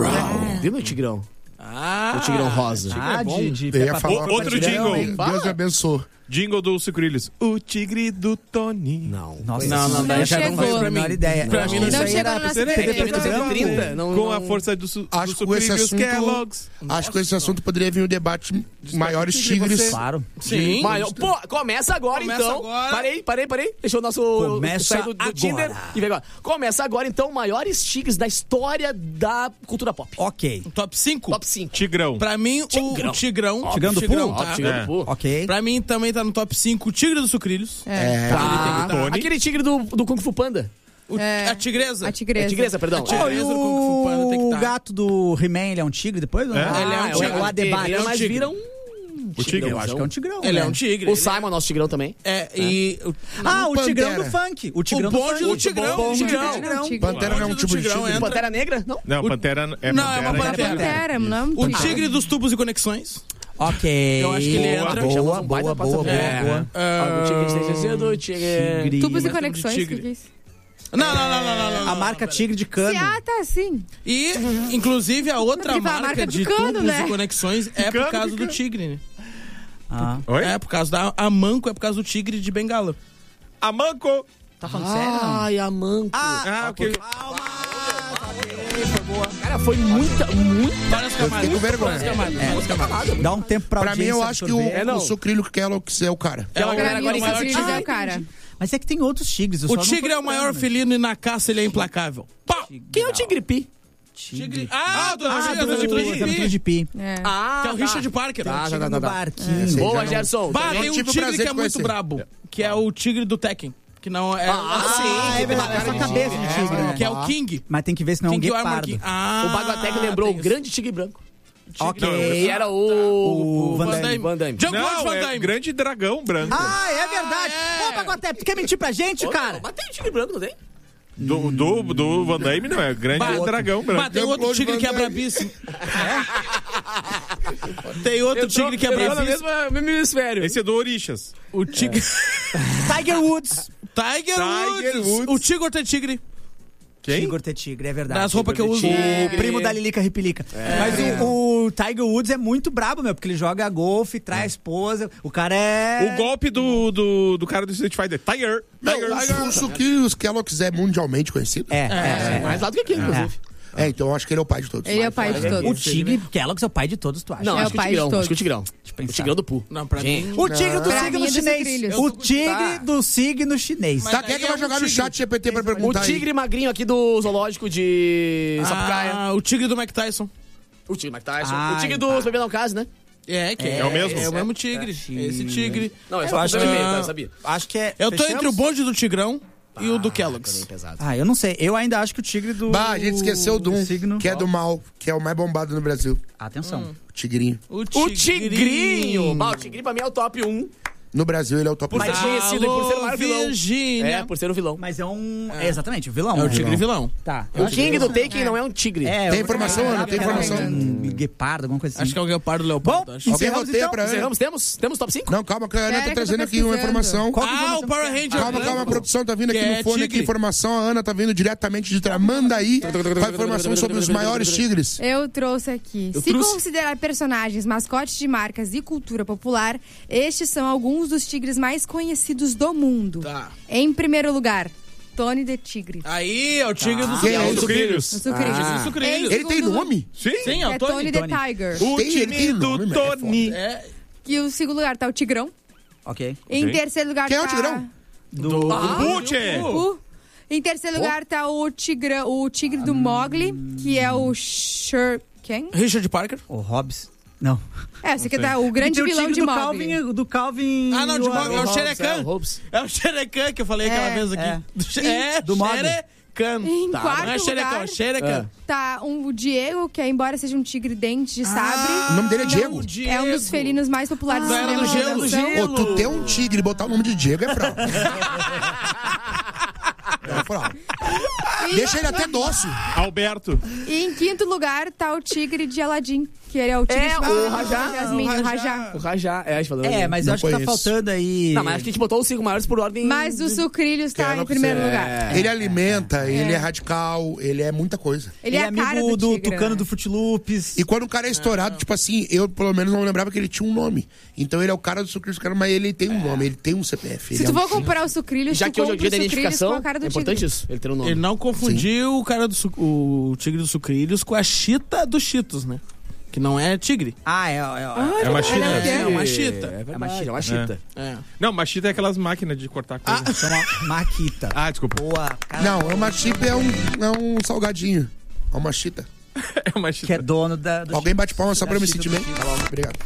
É. Viu, meu tigrão? Ah, O tigrão rosa. Ah, de, de Eu ia Peppa falar Pig. uma Outro coisa, jingle. hein? Fala. Deus me abençoe. Jingle do Sucrilhos. O tigre do Tony. Não. Nossa, Não, não, isso daí eu já já não não faz faço pra a mim. menor ideia. Pra mim não Não chega chegou na no nosso T V T V. É mil novecentos e trinta. Não, Com não... a força do, su Acho do que com esse Sucrilhos assunto- Kellogg's. Acho que com esse assunto poderia vir um debate maiores tigres. Claro. Sim. Maior- Pô, começa agora Começa então. agora. Parei, parei, parei. Deixa o nosso. Começa sair do, do agora. Tinder e vem agora. Começa agora então, maiores tigres da história da cultura pop. Ok. Top cinco? Top cinco. Tigrão. Pra mim, o- Tigrão. o Tigrão. Tigrão do Tigrão, Poo? tá? Ó, Tigrão É. do Poo. Ok. Pra mim também tá no top cinco o Tigre dos Sucrilhos. É. Tá. Tony. Aquele tigre do, do Kung Fu Panda. O- É. A Tigresa. A tigresa. É tigresa, perdão. A tigresa do Kung Fu Panda tem que o tá. gato do He-Man, ele é um tigre depois? Ou não? É. Ele é um Ah, tigre. o- O Adebayo. Ele é mais tigre. vira um. O tigre. Eu acho que é um tigrão. Ele né? é um tigre. O ele Simon, nosso tigrão também. É, e... o- Ah, o Pantera. tigrão do funk. O tigrão O do bonde funk. do tigrão. bonde do Tigrão. tigrão. Tigre. Pantera não é um bonde do tipo de Tigrão tigre. entra. Pantera Negra? Não. Não, Pantera é Não, é uma Pantera. pantera. Pantera, não é um O tigre. Tigre dos Tubos e Conexões. Ok. Eu acho que ele boa, entra. Boa, Chamamos boa, um baita boa, boa, parceiro. boa. Ah, o tigre de T C C do tigre. Tigre. Tubos e Mas conexões, tigre. que que é isso? Não, não, não, não, não, não. A marca Tigre de Cano. Se- Ah, tá, sim. E, inclusive, a outra Porque a marca, marca de de cano, tubos né? e conexões é cano, por causa de do cano. tigre, né? Ah. Oi? É por causa da a Manco, é por causa do tigre de Bengala. A Manco. Tá falando sério? não? Ai, a manco. Ah, ok. Cara, foi muita, muita. Várias camadas. fiquei com vergonha. Várias camadas. É. Várias camadas. Dá um tempo pra Pra mim, eu audiência acho que o, absorver. É, não. o Sucrilho Kellogg's é o cara. É o, Pra Pra mim, mim, agora o maior Sucrilhos tigre. é o cara. Mas é que tem outros tigres. eu O só não tô tigre é o lembrando, maior né? felino e na caça ele é implacável. Pá! Quem é o Tigre Pi? Tigre. Ah, do Ah, do Aventura de Aventura Pi. de Pi. É. Ah, Que é o tá. Richard Parker. Tá, Tigre tá, tá, no tá. barquinho. Sim, Boa, já não- Gerson. Bah, Eu tem um tive o tigre prazer que é de muito conhecer. brabo. Que é o tigre do Tekken. Que não é... Ah, sim. Ah, é verdade. É só a cabeça de tigre, né? Que é o King. Mas tem que ver se não é um King Armor guepardo. King. Ah, O Baguatec lembrou o tem isso. grande tigre branco. Ok. E era o... O Van Van Damme. Damme. Van Damme. Jean-Claude Não, Van é Damme. grande dragão branco. Ah, é verdade. Ah, é. Ô, Baguatep, tu quer mentir pra gente, cara? Mas tem tigre branco, não tem? Do, do, do Van Damme não é. Grande Bah, dragão Bah, branco. tem outro Jean-Claude tigre Van que é Damme. brabíssimo. Tem outro tigre que é Entrou na brabíssimo. mesma- mesmo hemisfério. Esse é do Orixas. O tigre... Tiger Woods. Tiger, Tiger Woods. Woods. O tigre tem tigre. Quem? Tigre ter tigre, é verdade. Das roupas que eu uso. O primo da Lilica Ripilica. Mas o, o Tiger Woods é muito brabo, meu, porque ele joga golfe, traz a esposa. O cara é. O golpe do, do, do cara do Street Fighter. Tiger. Tiger. Não, o Sucrilhos Kellogg's é mundialmente conhecido. É, é, é. Mais lá do que aqui, inclusive. É, então eu acho que ele é o pai de todos. Ele é o pai de O todos. Tigre, Kellogg's é o pai de todos, tu acha? Não, É acho o que o pai de Tigrão. todos. Acho que o Tigrão. eu O pensar. Tigrão do Pu. Não, pra Gente. mim... O tigre do Pra signo mim é do chinês. Sucrilhos. O tigre do signo chinês. Tá, quem é que vai jogar no chat G P T pra O perguntar aí? tigre magrinho aqui do zoológico de Sapucaia. Ah, o tigre do Mike Tyson. O tigre Mike Tyson. Ai, o tigre tá. dos Bebê Não Case, né? É, que é, É o mesmo? É o mesmo tigre. É esse tigre. Não, é Eu só acho acho que- eu sabia. Acho que é. Eu tô fechamos? entre o bonde do Tigrão e o do Também Kellogg's. pesado. Ah, eu não sei. Eu ainda acho que o tigre do. Bah, a gente esqueceu de um, signo. que é do mal, que é o mais bombado no Brasil. Atenção. O tigrinho. O tigrinho. Bah, o tigrinho pra mim é o top um. No Brasil ele é o top Por ser um. conhecido e por ser o maior vilão. Virgínia. É, por ser o vilão. Mas é um. É exatamente, o vilão. É o né? tigre vilão. Tá. O King do Taken não é um tigre. É, Tem eu- informação, Ana? Tem é, informação? Um guepardo, alguma coisa assim. Acho que é o Guepardo Leopardo. Bom, acho. Alguém encerramos, roteia então? pra Ana? Encerramos? Temos? Temos top cinco? Não, calma, que a Ana Pera tá que eu tô trazendo aqui uma pesquisando. informação. Qual que Ah, informação o Power que tem? Ranger. Calma, calma, a branco. produção tá vindo aqui Que no é fone aqui, tigre. informação, a Ana tá vindo diretamente de Tramandaí com a informação sobre os maiores tigres. Eu trouxe aqui. Eu Se trouxe. considerar personagens, mascotes de marcas e cultura popular, estes são alguns dos tigres mais conhecidos do mundo. Tá. Em primeiro lugar, Tony the Tigre. Aí, é o tigre do Quem é Sucrilhos. esse? Sucrilhos. O sucrilhos. Ah. Sucrilhos. Em Ele tem segundo nome? Sim. Sim, é É o Tony, Tony. the Tony. Tiger. O Tem, ele time tem do nome, mas é Tony. É, E o segundo lugar tá o Tigrão. Ok. Em Ok. terceiro lugar Quem é tá... o Tigrão? Do. Ah, Butch. Uh. Em terceiro lugar tá o, tigra, o tigre do Mowgli, que é o Sher... Quem? Richard Parker. O Hobbs. Não. É, você que tá o grande Tem o vilão tigre de do Mowgli. Calvin, do Calvin. Ah, não, de o- Mowgli, é o Hobbs, Xerecan. é o Hobbs. É o Xerecan que eu falei aquela É, vez aqui. é. Do Xe- Sim, É, do Mowgli. Xerecan. Em Tá, quarto não é Xerecão, lugar- é Xerecan. Tá um, o Diego, que embora seja um tigre dente de sabre, O nome dele é não, Diego. o Diego. é um dos felinos mais populares Da do era cinema do de gelo, animação. gelo. Ô, tu ter um tigre e botar o nome de Diego é fraude. É fraude. Deixa ele até dócil. Alberto. E em quinto lugar tá o tigre de Aladdin, que ele é o tigre É, de o Rajá. Yasmin, o Rajá. O Rajá. É, a gente falou. É, mas Não eu acho que tá conheço. faltando aí. Não, mas acho que a gente botou os cinco maiores por ordem. Mas o Sucrilhos tá Quero em primeiro que você- lugar. Ele alimenta, ele é radical, ele é muita coisa. Ele, Ele é é a cara amigo do, do tigre, Tucano né? do Fruit Loops. E quando o cara é estourado, tipo assim, eu pelo menos não lembrava que ele tinha um nome. Então ele é o cara do Sucrilhos, cara, mas ele tem um nome, ele tem um C P F. Se ele tu é for um comprar o Sucrilhos, Já tu que hoje é o compra dia da o Sucrilhos identificação, com a cara do é importante tigre. isso, ele ter um nome. Ele não confundiu o cara do su- o tigre do Sucrilhos com a chita do Cheetos, né? Que não é tigre. Ah, é. é, é, É uma chita. É uma chita. É verdade, é uma chita. É. Não, machita é aquelas máquinas de cortar coisa. Chama Maquita. Ah, desculpa. Boa. Cara, Não, é uma chip, é um, é um salgadinho. É uma chita. É uma chita. que é dono da. do Alguém bate palma só da pra eu me chita sentir do bem? Chita. Tá bom, obrigado.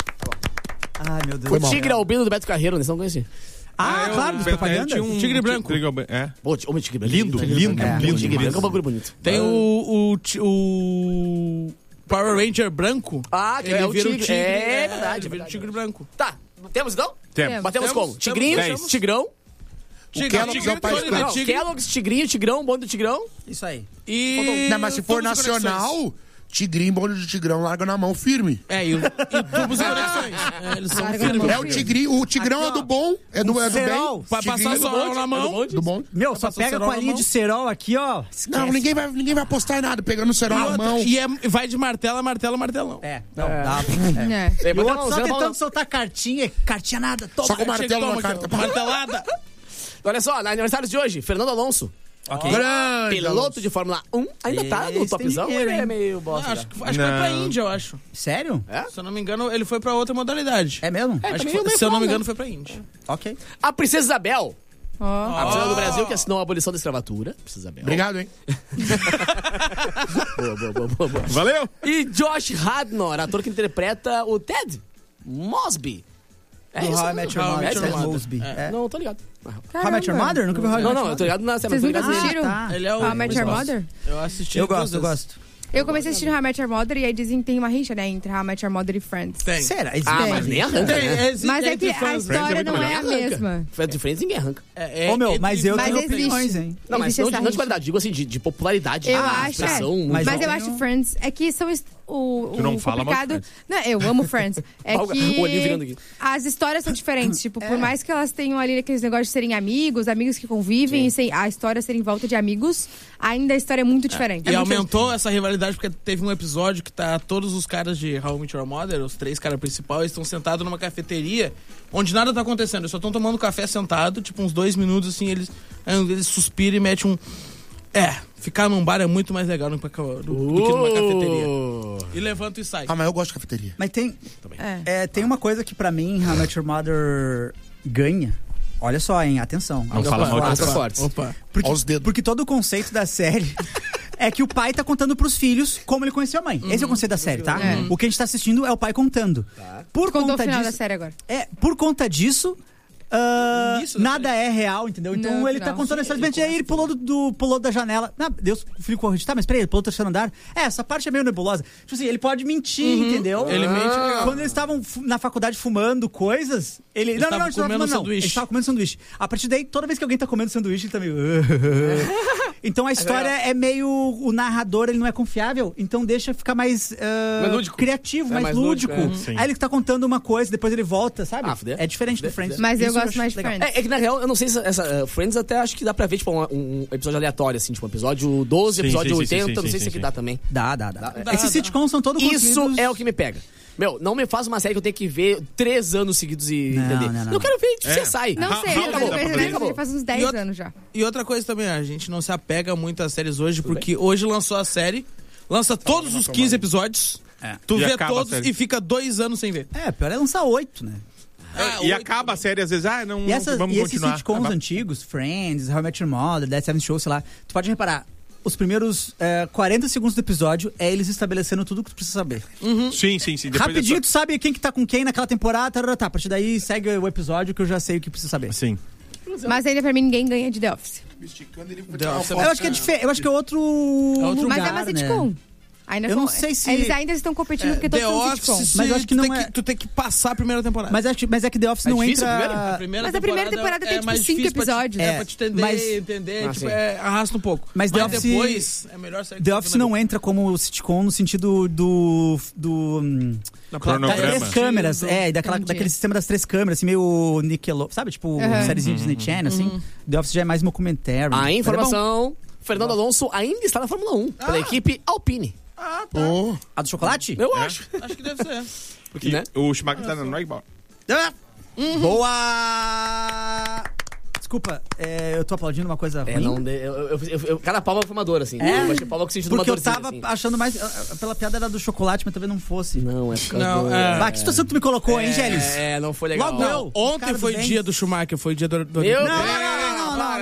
Ai, meu Deus. Foi O mal. tigre albino do Beto Carreiro, eles não conheciam. Ah, eu- claro, dos eu- eu propagandas. tinha um Tigre branco. tigre- É. Pô, o homem tigre branco. Lindo, Tigre lindo, branco, é, lindo, o tigre lindo. branco é um bagulho bonito. Tem o, o, ti- o Power Ranger branco. Ah, que ele é o vira tigre. o tigre. É verdade, ele vira o verdade. tigre branco. Tá, temos então? Temos. Batemos Temos, como? Tigrinho, dez. tigrão. Tigre, Kellogg's é o pai tigre, do Não, tigre. Kellogg's, tigrinho, tigrão, bonde do tigrão. Isso aí. E... Não, mas se for tubos e nacional, conexões. tigrinho, bonde de tigrão, larga na mão firme. É, e, o, e tubos e conexões. É, eles são Larga na firmes. mão. É o tigrinho, o tigrão Aqui, é do ó. bom, é do, é do cerol. bem. Pra Tigrinho passar é do só bom. na mão. Do bom. Meu, Vai só passar o pega cerol com a na linha mão. de cerol aqui, ó. Esquece. Não, ninguém vai, ninguém vai apostar em nada, pegando o cerol E, na outra- mão. e é, vai de martelo a martelo a martelão. É, não, dá. É. É. É, E o bateu outro uma só mãozinha na tentando mão. soltar cartinha, cartinha nada. Toma. Só com o Chega, martelo toma na aqui, carta. ó, martelada. Olha só, no aniversário de hoje, Fernando Alonso. Ok. Grande, Piloto de Fórmula um. Ainda tá no Esse tem topzão? dinheiro, Ele é hein? meio bosta. Acho, que- acho que foi pra Não. Índia, eu acho. Sério? Se eu não me engano, ele foi pra outra modalidade. É mesmo? Acho que também foi- é meio se eu não me foda. engano, foi pra Índia. Ok. A Princesa Isabel. Ó. A Princesa do Brasil que assinou a abolição da escravatura. Princesa Isabel. Obrigado, hein? Boa, boa, boa, boa, boa. Valeu? E Josh Radnor, ator que interpreta o Ted Mosby. É Do isso, How I né? Met Your How I Mother. Met Your Ted Mother. Mosby. É. É. Não, tô ligado. How I Met Your Mother? Nunca vi How I Met Não, Your não, eu Mother. tô ligado na série. Vocês tô nunca ligado nele. assistiram? tá. Ele é o How I Met Your principal. Mother? Eu assisti Eu duas gosto, eu vezes. gosto. Eu comecei a assistir How I Met Your Mother e aí dizem que tem uma rixa, né, entre How I Met Your Mother e Friends. Tem. Será? Ah, Tem. mas nem arranca, Tem, né? existe Mas é entre que a fãs. história muito não é a melhor. mesma. Friends e Friends ninguém arranca. É, é Ô, meu, entre mas eu Mas tenho existe. opiniões, hein? Não, mas Existe não, essa de- não de rixa. qualidade, digo assim, de, de popularidade. Eu de acho, expressão. é. muito Mas alta. eu acho Friends é que são est- o, Tu o não fala mal de complicado. Não, eu amo Friends. É Olha o olhinho virando que aqui. as histórias são diferentes. Tipo, por mais que elas tenham ali aqueles negócios de serem amigos, amigos que convivem, e sem, a história ser em volta de amigos, ainda a história é muito diferente. E aumentou essa rivalidade porque teve um episódio que tá todos os caras de How I Met Your Mother, os três caras principais, estão sentados numa cafeteria onde nada tá acontecendo. Eles só estão tomando café sentado, tipo uns dois minutos assim, eles, aí um deles suspira e mete um... É, ficar num bar é muito mais legal do, que- do, do que numa cafeteria. E levanta e sai. Ah, mas eu gosto de cafeteria. Mas tem, É. é, tem uma coisa que pra mim How I Met Your Mother ganha. Olha só, hein? Atenção. Não fala mal de Opa, outra. fortes. Opa. Porque, Aos dedos. porque todo o conceito da série é que o pai tá contando pros filhos como ele conheceu a mãe. Esse é o conceito da série, tá? É. O que a gente tá assistindo é o pai contando. Tá. Por Contou conta o final disso, da série agora. É, por conta disso, ah, nada é real, entendeu? Então Não, ele tá não. contando a Sim, história. ele E aí ele pulou do, do- pulou da janela. Ah, Deus, o filho corre. Tá, mas peraí, ele pulou do terceiro andar. É, essa parte é meio nebulosa. Tipo assim, ele pode mentir, entendeu? Ele mente legal. Quando eles estavam fu- na faculdade fumando coisas, ele. Eles não, não, não, estavam eles não comendo fumando, não. sanduíche. Eles estavam comendo sanduíche. A partir daí, toda vez que alguém tá comendo sanduíche, ele tá meio. Então a história é meio. O narrador ele não é confiável, então deixa ficar mais, ah, Mais lúdico. criativo, É, mais, mais lúdico. lúdico, é. Aí ele tá contando uma coisa, depois ele volta, sabe? Ah, fuder. É diferente Fuder, do Friends. fuder. Mas eu Isso gosto acho mais de legal. Friends. É, é que na real, eu não sei se essa. uh, Friends até acho que dá pra ver, tipo, um, um episódio aleatório, assim, tipo, um episódio doze, Sim, episódio sim, sim, oitenta, sim, não sim, sei sim, se aqui sim. dá também. Dá, dá, dá. Dá, Esses dá. sitcoms são todos Isso construídos- é o que me pega. Meu, não me faz uma série que eu tenho que ver três anos seguidos e Não, entender. não, não. Eu quero ver É. você sai. Não Ra- sei, House eu dá tô pra ver. vendo ele faz uns dez E outra- anos já. E outra coisa também, a gente não se apega muito às séries hoje, porque hoje lançou a série, lança todos os quinze episódios, É. tu E vê acaba a todos série. e fica dois anos sem ver. É, pior é lançar oito, né? Ah, e oito acaba a série, às vezes, ah, não, E, essas, vamos e esses continuar. sitcoms Acaba- antigos, Friends, How I Met Your Mother, Dead Seven Show, sei lá, tu pode reparar, os primeiros eh, quarenta segundos do episódio é eles estabelecendo tudo que tu precisa saber. Sim, sim, sim. Depois Rapidinho, é tu sabe quem que tá com quem naquela temporada, tarará, tá, a partir daí segue o episódio que eu já sei o que precisa saber. só- Sim. Mas ainda pra mim ninguém ganha de The Office. Esticando ele The Office é Eu acho que é diferente, eu acho que é outro, outro lugar, Mas é uma né? sitcom. Ainda Eu são- não sei se- Eles ainda estão competindo porque The todos são Office, sitcoms. Mas eu acho que tu não tem é- que, tu tem que passar a primeira temporada. Mas, acho, mas é que The Office É não difícil a entra... primeira? A primeira Mas a primeira temporada tem, é tipo, mais cinco difícil pra te- episódios. É, É, pra te entender, mas- entender, Ah, tipo, sim. é, arrasta um pouco. Mas The Office- depois é melhor série que The tu Office viu na não vida. entra como sitcom no sentido do... do hum, Na das Cronograma. três câmeras, Do- é, e daquela, Entendi. daquele sistema das três câmeras, assim, meio Nickelodeon, sabe? Tipo, Uhum. sériezinha Disney Channel, assim. The Office já é mais mockumentary. A Mas é bom. informação: Fernando Alonso ainda está na Fórmula um, pela equipe Alpine. Ah, tá. Oh, A do chocolate? Eu É. acho. Acho que deve ser. Porque, E né? o Schumacher tá no Norgball. Ah! Boa! Desculpa, é, eu tô aplaudindo uma coisa É, ruim. não, de- eu, eu, eu, eu- cada palma foi uma dor, assim. É? Eu achei palma com sentido de uma Porque eu dorzinha, tava assim. achando mais... ah, Pela piada era do chocolate, mas talvez não fosse. Não, é por causa Não, do... é. Bah, que situação que tu me colocou, hein, Gélis? É, não foi legal. Logo eu. Ontem Cara do foi bem. dia do Schumacher, foi dia do... do Meu Não, Deus. não, não, não, não, não.